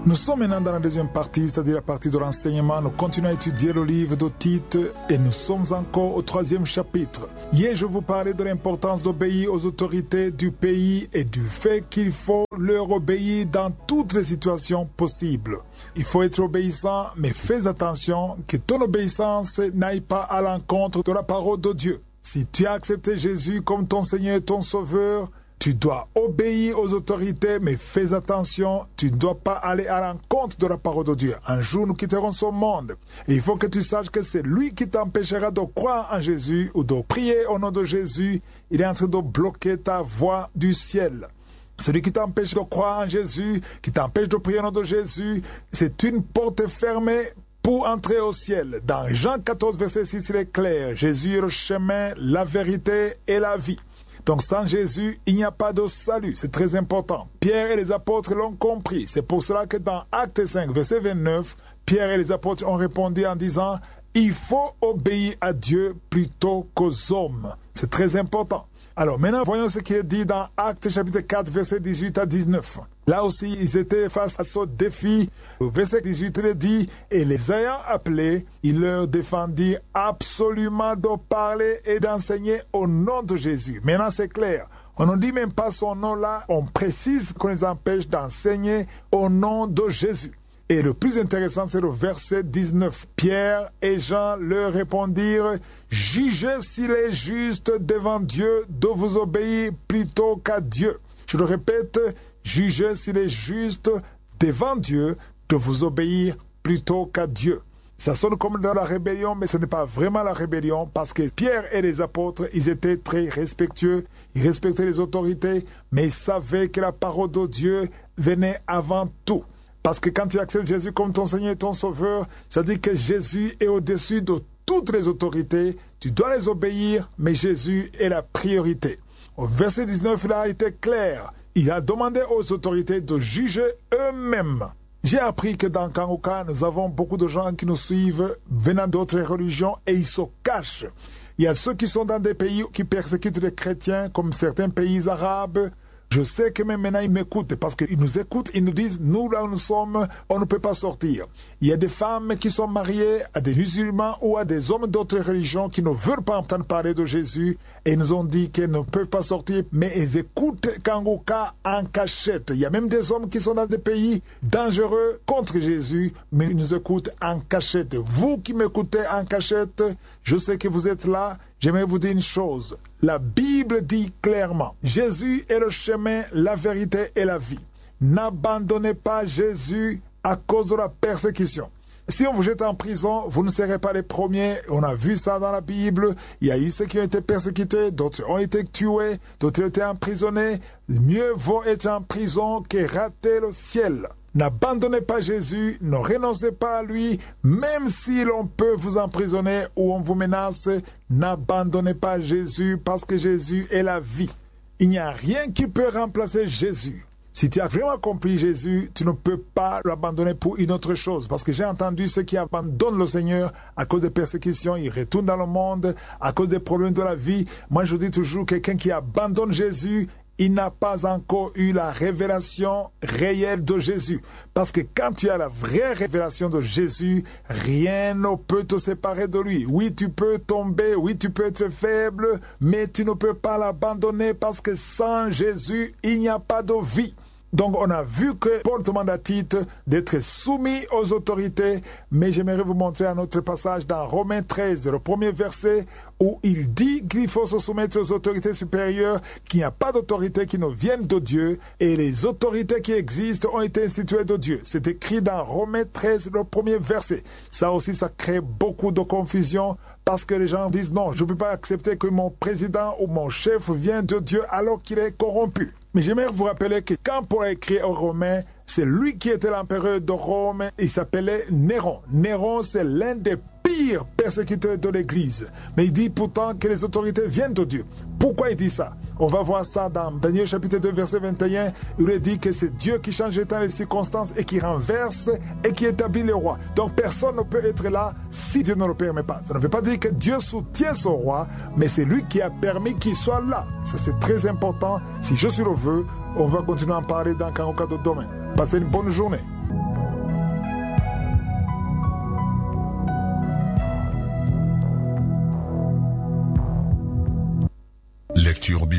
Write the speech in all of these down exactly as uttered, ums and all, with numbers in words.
Nous sommes maintenant dans la deuxième partie, c'est-à-dire la partie de l'enseignement. Nous continuons à étudier le livre de Tite et nous sommes encore au troisième chapitre. Hier, je vous parlais de l'importance d'obéir aux autorités du pays et du fait qu'il faut leur obéir dans toutes les situations possibles. Il faut être obéissant, mais fais attention que ton obéissance n'aille pas à l'encontre de la parole de Dieu. Si tu as accepté Jésus comme ton Seigneur et ton Sauveur, tu dois obéir aux autorités, mais fais attention, tu ne dois pas aller à l'encontre de la parole de Dieu. Un jour, nous quitterons ce monde. Et il faut que tu saches que c'est lui qui t'empêchera de croire en Jésus ou de prier au nom de Jésus. Il est en train de bloquer ta voie du ciel. Celui qui t'empêche de croire en Jésus, qui t'empêche de prier au nom de Jésus, c'est une porte fermée pour entrer au ciel. Dans Jean quatorze, verset six, il est clair. Jésus est le chemin, la vérité et la vie. Donc sans Jésus, il n'y a pas de salut. C'est très important. Pierre et les apôtres l'ont compris. C'est pour cela que dans Actes cinq, verset vingt-neuf, Pierre et les apôtres ont répondu en disant « Il faut obéir à Dieu plutôt qu'aux hommes ». C'est très important. Alors maintenant, voyons ce qui est dit dans Actes chapitre quatre, verset dix-huit à dix-neuf. Là aussi, ils étaient face à ce défi. Au verset dix-huit, il est dit « Et les ayant appelés, il leur défendit absolument de parler et d'enseigner au nom de Jésus. » Maintenant, c'est clair. On ne dit même pas son nom là, on précise qu'on les empêche d'enseigner au nom de Jésus. Et le plus intéressant, c'est le verset dix-neuf. Pierre et Jean leur répondirent « Jugez s'il est juste devant Dieu de vous obéir plutôt qu'à Dieu. » Je le répète, jugez s'il est juste devant Dieu de vous obéir plutôt qu'à Dieu. Ça sonne comme dans la rébellion, mais ce n'est pas vraiment la rébellion parce que Pierre et les apôtres, ils étaient très respectueux, ils respectaient les autorités, mais ils savaient que la parole de Dieu venait avant tout. Parce que quand tu acceptes Jésus comme ton Seigneur et ton Sauveur, ça dit que Jésus est au-dessus de toutes les autorités. Tu dois les obéir, mais Jésus est la priorité. Au verset dix-neuf, il a été clair. Il a demandé aux autorités de juger eux-mêmes. J'ai appris que dans Kangoka, nous avons beaucoup de gens qui nous suivent venant d'autres religions et ils se cachent. Il y a ceux qui sont dans des pays qui persécutent les chrétiens, comme certains pays arabes. Je sais que même maintenant, ils m'écoutent parce qu'ils nous écoutent, ils nous disent, nous là où nous sommes, on ne peut pas sortir. Il y a des femmes qui sont mariées à des musulmans ou à des hommes d'autres religions qui ne veulent pas entendre parler de Jésus et ils nous ont dit qu'ils ne peuvent pas sortir, mais ils écoutent Kangoka en cachette. Il y a même des hommes qui sont dans des pays dangereux contre Jésus, mais ils nous écoutent en cachette. Vous qui m'écoutez en cachette, je sais que vous êtes là. J'aimerais vous dire une chose. La Bible dit clairement, Jésus est le chemin, la vérité et la vie. N'abandonnez pas Jésus à cause de la persécution. Si on vous jette en prison, vous ne serez pas les premiers. On a vu ça dans la Bible. Il y a eu ceux qui ont été persécutés, d'autres ont été tués, d'autres ont été emprisonnés. Mieux vaut être en prison que rater le ciel. N'abandonnez pas Jésus, ne renoncez pas à lui, même si l'on peut vous emprisonner ou on vous menace, n'abandonnez pas Jésus parce que Jésus est la vie. Il n'y a rien qui peut remplacer Jésus. Si tu as vraiment compris Jésus, tu ne peux pas l'abandonner pour une autre chose. Parce que j'ai entendu ceux qui abandonnent le Seigneur à cause des persécutions, ils retournent dans le monde, à cause des problèmes de la vie. Moi je dis toujours, quelqu'un qui abandonne Jésus, il n'a pas encore eu la révélation réelle de Jésus. Parce que quand tu as la vraie révélation de Jésus, rien ne peut te séparer de lui. Oui, tu peux tomber, oui, tu peux être faible, mais tu ne peux pas l'abandonner parce que sans Jésus, il n'y a pas de vie. Donc on a vu que Paul demande à Tite d'être soumis aux autorités, mais j'aimerais vous montrer un autre passage dans Romains treize, le premier verset, où il dit qu'il faut se soumettre aux autorités supérieures, qu'il n'y a pas d'autorité qui ne viennent de Dieu, et les autorités qui existent ont été instituées de Dieu. C'est écrit dans Romains treize, le premier verset. Ça aussi, ça crée beaucoup de confusion, parce que les gens disent non, je ne peux pas accepter que mon président ou mon chef vienne de Dieu alors qu'il est corrompu. Mais j'aimerais vous rappeler que quand Paul a écrit aux Romains, c'est lui qui était l'empereur de Rome, il s'appelait Néron. Néron, c'est l'un des pires persécuteurs de l'Église. Mais il dit pourtant que les autorités viennent de Dieu. Pourquoi il dit ça? On va voir ça dans Daniel chapitre deux, verset vingt et un, où il dit que c'est Dieu qui change les temps et les circonstances et qui renverse et qui établit les rois. Donc personne ne peut être là si Dieu ne le permet pas. Ça ne veut pas dire que Dieu soutient son roi, mais c'est lui qui a permis qu'il soit là. Ça c'est très important. Si je suis le veux, on va continuer à en parler dans Kangoka de demain. Passez une bonne journée.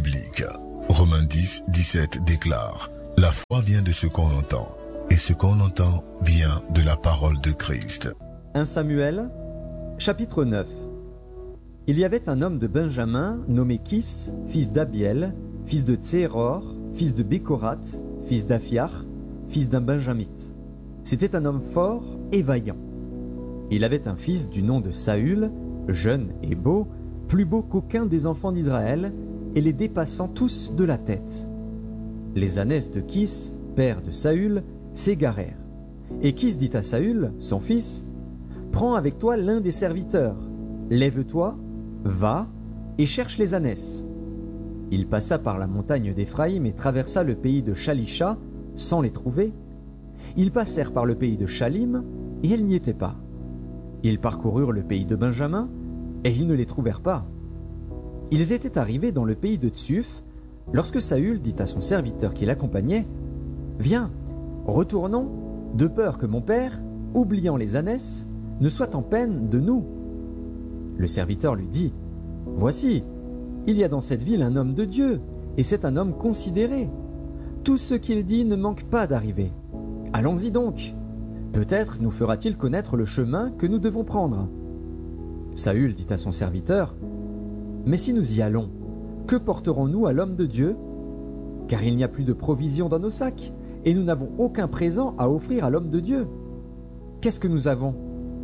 biblique. Romains dix, dix-sept déclare « La foi vient de ce qu'on entend, et ce qu'on entend vient de la parole de Christ. » premier Samuel, chapitre neuf. Il y avait un homme de Benjamin nommé Kis, fils d'Abiel, fils de Tseror, fils de Bécorat, fils d'Aphiar, fils d'un Benjamite. C'était un homme fort et vaillant. Il avait un fils du nom de Saül, jeune et beau, plus beau qu'aucun des enfants d'Israël, et les dépassant tous de la tête. Les ânesse de Kis, père de Saül, s'égarèrent. Et Kis dit à Saül, son fils, « Prends avec toi l'un des serviteurs, lève-toi, va, et cherche les ânesses. » Il passa par la montagne d'Éphraïm et traversa le pays de Shalisha, sans les trouver. Ils passèrent par le pays de Shalim, et elles n'y étaient pas. Ils parcoururent le pays de Benjamin, et ils ne les trouvèrent pas. Ils étaient arrivés dans le pays de Tsuf, lorsque Saül dit à son serviteur qui l'accompagnait, « Viens, retournons, de peur que mon père, oubliant les ânesses, ne soit en peine de nous. » Le serviteur lui dit, « Voici, il y a dans cette ville un homme de Dieu, et c'est un homme considéré. Tout ce qu'il dit ne manque pas d'arriver. Allons-y donc. Peut-être nous fera-t-il connaître le chemin que nous devons prendre. » Saül dit à son serviteur, « Mais si nous y allons, que porterons-nous à l'homme de Dieu? Car il n'y a plus de provisions dans nos sacs, et nous n'avons aucun présent à offrir à l'homme de Dieu. Qu'est-ce que nous avons ?»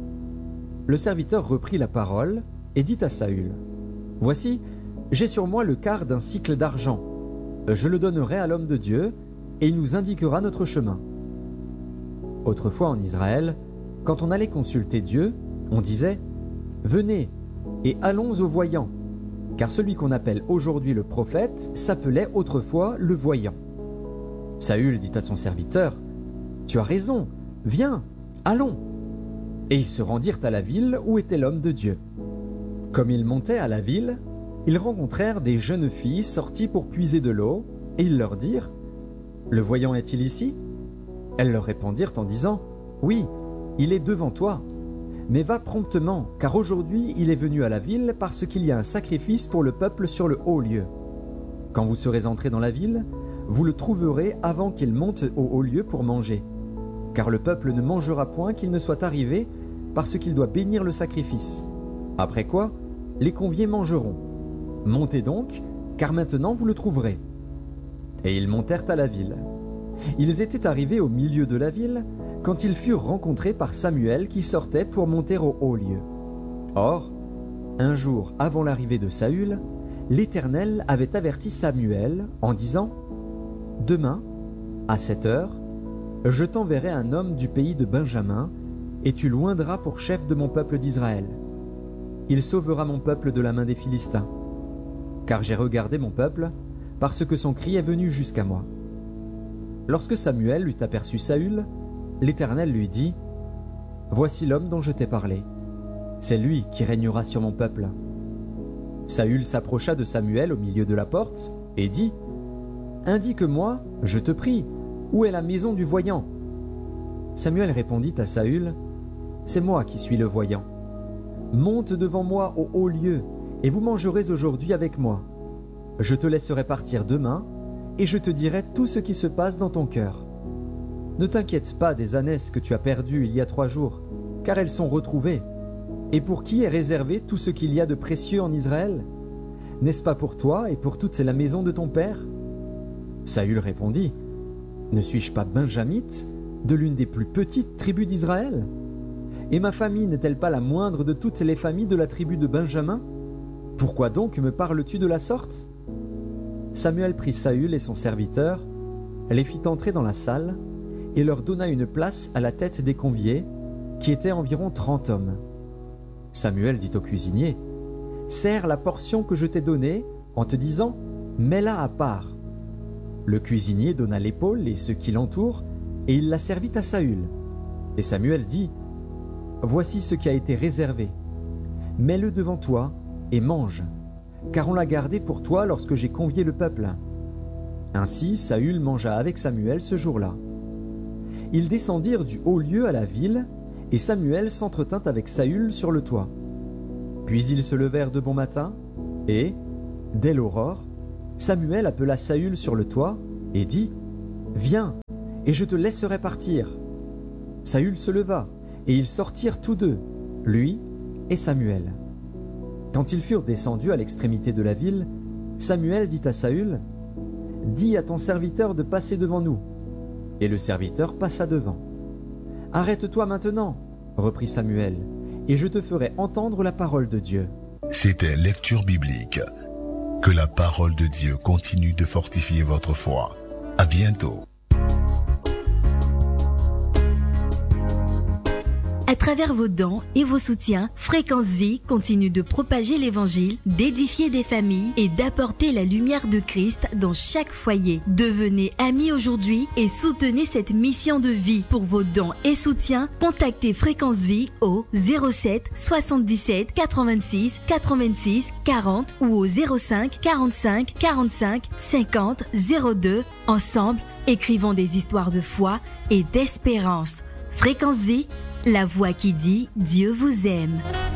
Le serviteur reprit la parole et dit à Saül, « Voici, j'ai sur moi le quart d'un sicle d'argent. Je le donnerai à l'homme de Dieu, et il nous indiquera notre chemin. » Autrefois en Israël, quand on allait consulter Dieu, on disait « Venez, et allons au voyant. » Car celui qu'on appelle aujourd'hui le prophète s'appelait autrefois le voyant. Saül dit à son serviteur, « Tu as raison, viens, allons. » Et ils se rendirent à la ville où était l'homme de Dieu. Comme ils montaient à la ville, ils rencontrèrent des jeunes filles sorties pour puiser de l'eau, et ils leur dirent, « Le voyant est-il ici ?» Elles leur répondirent en disant, « Oui, il est devant toi. Mais va promptement, car aujourd'hui il est venu à la ville parce qu'il y a un sacrifice pour le peuple sur le haut lieu. Quand vous serez entrés dans la ville, vous le trouverez avant qu'il monte au haut lieu pour manger. Car le peuple ne mangera point qu'il ne soit arrivé, parce qu'il doit bénir le sacrifice. Après quoi, les conviés mangeront. Montez donc, car maintenant vous le trouverez. » Et ils montèrent à la ville. Ils étaient arrivés au milieu de la ville, quand ils furent rencontrés par Samuel qui sortait pour monter au haut lieu. Or, un jour avant l'arrivée de Saül, l'Éternel avait averti Samuel en disant, « Demain, à cette heure, je t'enverrai un homme du pays de Benjamin, et tu l'oindras pour chef de mon peuple d'Israël. Il sauvera mon peuple de la main des Philistins. Car j'ai regardé mon peuple, parce que son cri est venu jusqu'à moi. » Lorsque Samuel eut aperçu Saül, l'Éternel lui dit, « Voici l'homme dont je t'ai parlé. C'est lui qui régnera sur mon peuple. » Saül s'approcha de Samuel au milieu de la porte et dit, « Indique-moi, je te prie, où est la maison du voyant ?» Samuel répondit à Saül, « C'est moi qui suis le voyant. Monte devant moi au haut lieu, et vous mangerez aujourd'hui avec moi. Je te laisserai partir demain, et je te dirai tout ce qui se passe dans ton cœur. Ne t'inquiète pas des ânesses que tu as perdues il y a trois jours, car elles sont retrouvées. Et pour qui est réservé tout ce qu'il y a de précieux en Israël? N'est-ce pas pour toi et pour toute la maison de ton père? » Saül répondit, « Ne suis-je pas benjamite, de l'une des plus petites tribus d'Israël? Et ma famille n'est-elle pas la moindre de toutes les familles de la tribu de Benjamin? Pourquoi donc me parles-tu de la sorte ?» Samuel prit Saül et son serviteur, les fit entrer dans la salle, et leur donna une place à la tête des conviés, qui étaient environ trente hommes. Samuel dit au cuisinier, « Sers la portion que je t'ai donnée, en te disant, mets-la à part. » Le cuisinier donna l'épaule et ce qui l'entoure, et il la servit à Saül. Et Samuel dit, « Voici ce qui a été réservé. Mets-le devant toi et mange, car on l'a gardé pour toi lorsque j'ai convié le peuple. » Ainsi Saül mangea avec Samuel ce jour-là. Ils descendirent du haut lieu à la ville, et Samuel s'entretint avec Saül sur le toit. Puis ils se levèrent de bon matin, et, dès l'aurore, Samuel appela Saül sur le toit et dit « Viens, et je te laisserai partir. » Saül se leva, et ils sortirent tous deux, lui et Samuel. Quand ils furent descendus à l'extrémité de la ville, Samuel dit à Saül « Dis à ton serviteur de passer devant nous. » Et le serviteur passa devant. « Arrête-toi maintenant, reprit Samuel, et je te ferai entendre la parole de Dieu. » C'était lecture biblique. Que la parole de Dieu continue de fortifier votre foi. À bientôt. À travers vos dons et vos soutiens, Fréquence Vie continue de propager l'Évangile, d'édifier des familles et d'apporter la lumière de Christ dans chaque foyer. Devenez amis aujourd'hui et soutenez cette mission de vie. Pour vos dons et soutiens, contactez Fréquence Vie au zéro sept soixante-dix-sept quatre-vingt-six quatre-vingt-six quarante ou au zéro cinq quarante-cinq quarante-cinq cinquante zéro deux. Ensemble, écrivons des histoires de foi et d'espérance. Fréquence Vie, la voix qui dit Dieu vous aime.